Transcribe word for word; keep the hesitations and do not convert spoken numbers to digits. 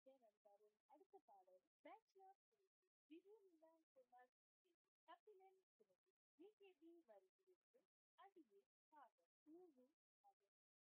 விஜயகாந்த் சாரின் அடுத்த பாடல் bachelor விஜயனிதான் Kumar Kabilan VKP வருகிறது.